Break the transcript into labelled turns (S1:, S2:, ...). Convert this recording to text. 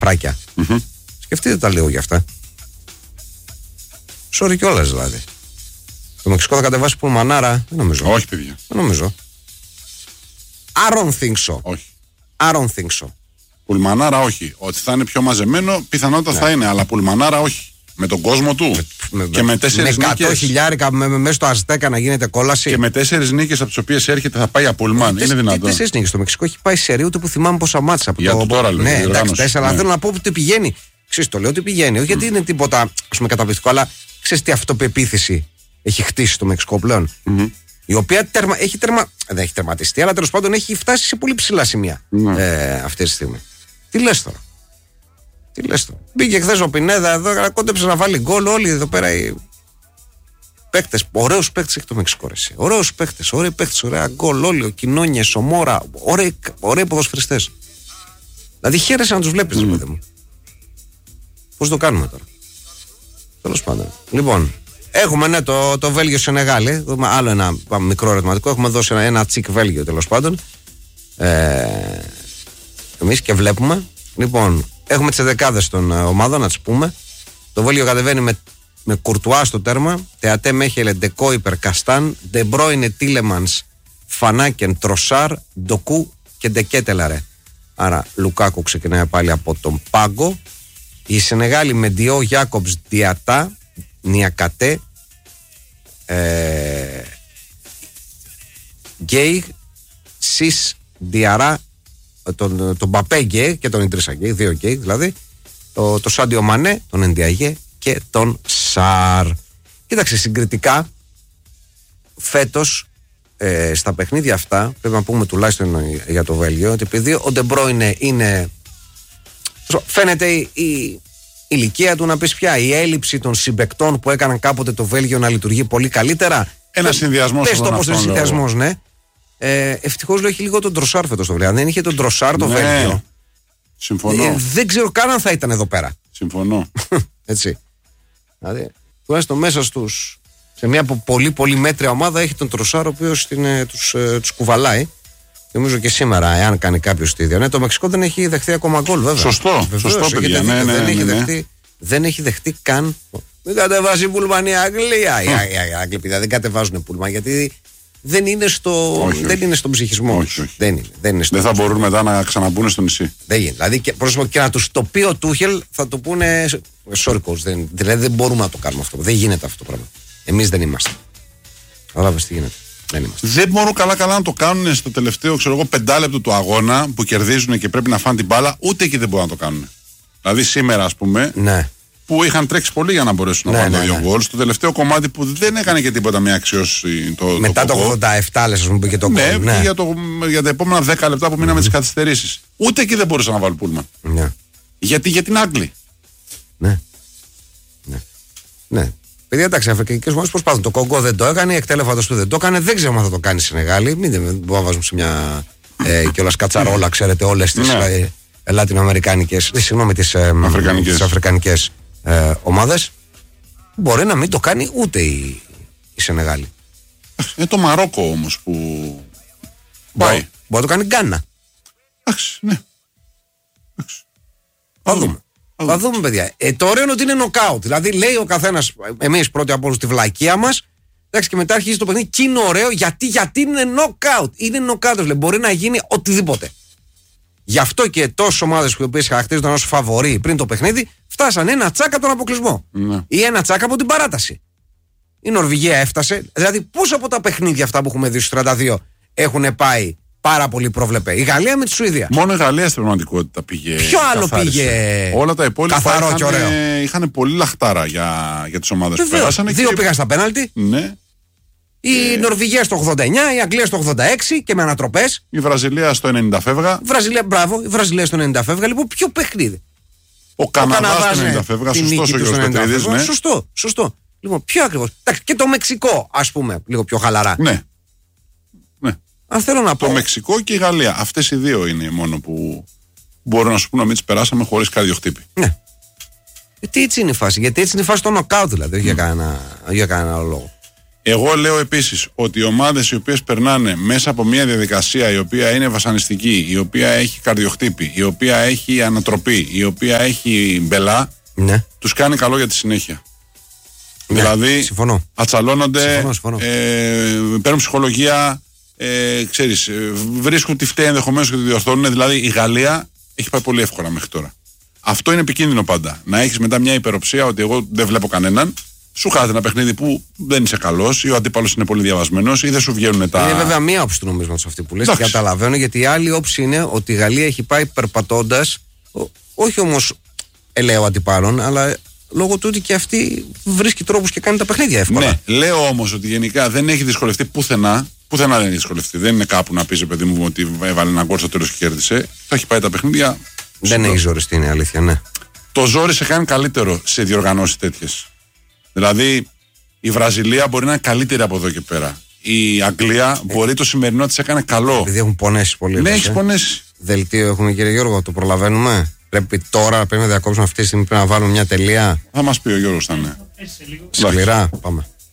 S1: πράκια. Σκεφτείτε τα λίγο για αυτά. Sorry κιόλας δηλαδή. Το Μεξικό θα κατεβάσει πουλμανάρα. Δεν νομίζω.
S2: Όχι, παιδιά.
S1: Δεν νομίζω. I don't think so.
S2: Όχι.
S1: I don't think so.
S2: Πουλμανάρα όχι. Ότι θα είναι πιο μαζεμένο, πιθανότατα θα είναι. Αλλά πουλμανάρα όχι. Με τον κόσμο του. Και με 4 νίκες.
S1: Με 100.000 μέσα στο Αζτέκα να γίνεται κόλαση.
S2: Και με 4 νίκες από τις οποίες έρχεται θα πάει από πουλμάν. Είναι δυνατόν.
S1: 4 νίκες. Το Μεξικό έχει πάει σε ρίου που θυμάμαι πόσα μάτσα.
S2: Για το τώρα λέω.
S1: Ναι, εντάξει, 4, αλλά θέλω να πω ότι πηγαίνει. Ξέρεις, το λέω ότι πηγαίνει. Όχι γιατί είναι τίποτα ας πούμε καταπληκτικό, αλλά ξέρεις τι αυτοπεποίθηση έχει χτίσει το Μεξικό πλέον. Η οποία δεν έχει τερματιστεί, αλλά τέλος πάντων έχει φτάσει σε πολύ ψηλά σημεία αυτή τη στιγμή. Τι λες τώρα. Μπήκε χθες ο Πινέδα εδώ, κόντεψε να βάλει γκολ. Όλοι εδώ πέρα οι παίκτες. Ωραίους παίκτες έχει το Μεξικό. Ωραίους παίκτες, ωραία γκολ. Όλοι, ο Κοινόνιες, ο Μόρα. Ωραίοι ποδοσφαιριστές. Δηλαδή χαίρεσαι να τους βλέπεις, ρε παιδί μου. Πώς το κάνουμε τώρα. Τέλος πάντων. Λοιπόν, έχουμε το Βέλγιο Σενεγάλη. Άλλο ένα μικρό ερωτηματικό. Έχουμε δώσει ένα τσικ Βέλγιο τέλος πάντων. Εμείς και βλέπουμε. Λοιπόν, έχουμε τις δεκάδες των ομάδων, να τις πούμε. Το Βέλγιο κατεβαίνει με Κουρτουά στο τέρμα. Τεατέ Μέχελε, Ντεκόιπερ, Καστάν, Ντεμπρόινε, Τίλεμανς, Φανάκεν, Τροσάρ, Ντοκού και Ντεκέτελαρε. Άρα Λουκάκου ξεκινάει πάλι από τον πάγκο. Η Σενεγάλη με Ντιό, Γιάκομπς, Διατά, Νιακατέ, Γκέι, Σις, Διαρά, τον Μπαπέ Γκέι και τον Ιντρίσα Γκέι, 2 Γκέι δηλαδή, το Σάντιο Μανέ, τον Εντιαγέ και τον Σάρ. Κοίταξε, συγκριτικά φέτος στα παιχνίδια αυτά πρέπει να πούμε τουλάχιστον για το Βέλγιο ότι επειδή ο Ντεμπρόινε είναι, φαίνεται η ηλικία του να πεις πια, η έλλειψη των συμπαικτών που έκαναν κάποτε το Βέλγιο να λειτουργεί πολύ καλύτερα.
S2: Ένα συνδυασμός.
S1: Πες το όπως είναι συνδυασμός, ναι. Ευτυχώς λέω έχει λίγο τον Τροσάρ φέτος το Βέλγιο. Αν δεν είχε τον Τροσάρ το Βέλγιο.
S2: Συμφωνώ.
S1: Δεν ξέρω καν αν θα ήταν εδώ πέρα.
S2: Συμφωνώ.
S1: Έτσι. Δηλαδή, τουλάχιστον μέσα στους, σε μια πολύ πολύ μέτρια ομάδα έχει τον Τροσάρ ο οποίος τους κουβαλάει. Νομίζω και σήμερα, εάν κάνει κάποιο το ίδιο. Ναι, το Μεξικό δεν έχει δεχτεί ακόμα γκολ, βέβαια.
S2: Σωστό, παιδιά.
S1: Δεν έχει δεχτεί καν. Μην κατεβάζει πούλμαν η Αγγλία. Οι Άγγλοι δεν κατεβάζουν πούλμαν γιατί δεν είναι στον ψυχισμό.
S2: Όχι.
S1: Δεν
S2: θα μπορούν μετά να ξαναμπούν στο νησί.
S1: Δεν γίνεται. Δηλαδή και να του το πει ο Τούχελ θα το πούνε. Sorry, coach. Δηλαδή δεν μπορούμε να το κάνουμε αυτό. Δεν γίνεται αυτό το πράγμα. Εμείς δεν είμαστε. Καταλάβες τι γίνεται.
S2: Δεν μπορούν καλά να το κάνουν στο τελευταίο 5 λεπτό του αγώνα που κερδίζουν και πρέπει να φάνε την μπάλα. Ούτε εκεί δεν μπορούν να το κάνουν. Δηλαδή σήμερα, ας πούμε, που είχαν τρέξει πολύ για να μπορέσουν να βάλουν 2 γκολ. Στο τελευταίο κομμάτι που δεν έκανε και τίποτα με αξιώσει το. Μετά
S1: το 87, λες, ας πούμε, και το γκολ.
S2: Ναι, για τα επόμενα 10 λεπτά που μείναμε τις καθυστερήσεις. Ούτε εκεί δεν μπορούσαν να βάλουν πούλμαν. Γιατί για την Άγγλη.
S1: Ναι. Παιδιά, εντάξει, οι αφρικανικές χώρες προσπάθουν. Το Κογκό δεν το έκανε, η εκτέλεφατος του δεν το έκανε. Δεν ξέρω αν θα το κάνει στη Σενεγάλη. Μην μπορούμε να βάζουμε σε μια κιόλας κατσαρόλα, ξέρετε, όλες τις λατινοαμερικάνικες, συγγνώμη, τις αφρικανικές ομάδες. Μπορεί να μην το κάνει ούτε η Σενεγάλη.
S2: Το Μαρόκο όμως που πάει.
S1: Μπορεί να το κάνει Γκάνα.
S2: Εντάξει, ναι.
S1: Θα δούμε, παιδιά. Το ωραίο είναι ότι είναι νοκάουτ. Δηλαδή, λέει ο καθένας, εμείς πρώτοι από όλους τη βλακεία μας, εντάξει, και μετά αρχίζει το παιχνίδι και είναι ωραίο γιατί είναι νοκάουτ. Είναι νοκάουτ, μπορεί να γίνει οτιδήποτε. Γι' αυτό και τόσες ομάδες που οι οποίες χαρακτηρίζονταν ως φαβορί πριν το παιχνίδι, φτάσαν ένα τσάκα από τον αποκλεισμό. Ή ένα τσάκα από την παράταση. Η Νορβηγία έφτασε. Δηλαδή, πόσα από τα παιχνίδια αυτά που έχουμε δει στους 32 έχουν πάει πάρα πολύ προβλεπέ. Η Γαλλία με τη Σουηδία.
S2: Μόνο η Γαλλία στην πραγματικότητα πήγε.
S1: Ποιο άλλο πήγε.
S2: Όλα τα υπόλοιπα
S1: καθαρό και ωραίο.
S2: Είχαν πολύ λαχτάρα για τις ομάδες που πέρασαν.
S1: 2 πήγαν στα πέναλτι.
S2: Ναι.
S1: Η Νορβηγία στο 89, η Αγγλία στο 86 και με ανατροπές.
S2: Η Βραζιλία στο 90 φεύγα.
S1: Η Βραζιλία στο 90 φεύγα. Λοιπόν, ποιο παιχνίδι.
S2: Ο Καναδάς στο 90 φεύγα. Σωστός ο κ. Πετρίδης. Ναι.
S1: Σωστό. Λοιπόν, ποιο ακριβώς. Και το Μεξικό, ας πούμε, λίγο πιο χαλαρά.
S2: Ναι.
S1: Αν θέλω να πω.
S2: Το Μεξικό και η Γαλλία. Αυτές οι δύο είναι μόνο που μπορώ να σου πω να μην τις περάσαμε χωρίς καρδιοχτύπη.
S1: Ναι. Γιατί έτσι είναι η φάση. Γιατί έτσι είναι η φάση των νοκάουτ, δηλαδή. Για κανένα άλλο λόγο.
S2: Εγώ λέω επίσης ότι οι ομάδες οι οποίες περνάνε μέσα από μια διαδικασία η οποία είναι βασανιστική, η οποία έχει καρδιοχτύπη, η οποία έχει ανατροπή, η οποία έχει μπελά, ναι, τους κάνει καλό για τη συνέχεια. Ναι, δηλαδή, συμφωνώ. Ατσαλώνονται, παίρνουν ψυχολογία, ξέρεις, βρίσκουν τι φταίει ενδεχομένως και το διορθώνουν. Δηλαδή η Γαλλία έχει πάει πολύ εύκολα μέχρι τώρα. Αυτό είναι επικίνδυνο πάντα. Να έχεις μετά μια υπεροψία ότι εγώ δεν βλέπω κανέναν. Σου χάνεται ένα παιχνίδι που δεν είσαι καλός ή ο αντίπαλος είναι πολύ διαβασμένος ή δεν σου βγαίνουν τα. Είναι
S1: βέβαια μία όψη του νομίσματος αυτή που λες και καταλαβαίνω, γιατί η άλλη όψη είναι ότι η Γαλλία έχει πάει περπατώντας, όχι όμως ελαίω αντιπάλων, αλλά λόγω του ότι και αυτή βρίσκει τρόπους και κάνει τα παιχνίδια εύκολα.
S2: Ναι, λέω όμως ότι γενικά δεν έχει δυσκολευτεί πουθενά. Πουθενά δεν έχει δυσκολευτεί. Δεν είναι κάπου να πει, παιδί μου, ότι έβαλε ένα γκολ στο τέλος και κέρδισε. Θα έχει πάει τα παιχνίδια.
S1: Δεν έχει ζοριστεί, είναι αλήθεια, ναι.
S2: Το ζόρι σε κάνει καλύτερο σε διοργανώσεις τέτοιες. Δηλαδή η Βραζιλία μπορεί να είναι καλύτερη από εδώ και πέρα. Η Αγγλία μπορεί το σημερινό της έκανε καλό.
S1: Επειδή έχουν πονέσει πολύ.
S2: Ναι, έχει πονέσει.
S1: Δελτίο έχουμε, κύριε Γιώργο, το προλαβαίνουμε. Πρέπει τώρα, πρέπει να διακόψουμε αυτή τη στιγμή, πρέπει να βάλουμε μια τελεία.
S2: Θα μας πει ο Γιώργος, θα είναι.
S1: Σκληρά, πάμε.